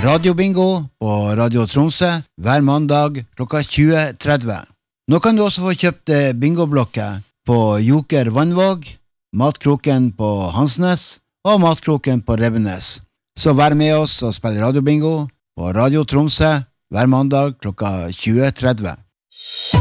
radiobingo på Radio Tromsø hver mandag klokka 20.30. Nå kan du også få kjøpt bingoblokker på Joker Vannvåg, Matkroken på Hansnes og Matkroken på Rebbenes. Så vær med oss og spill radiobingo på Radio Tromsø hver mandag klokka 20.30.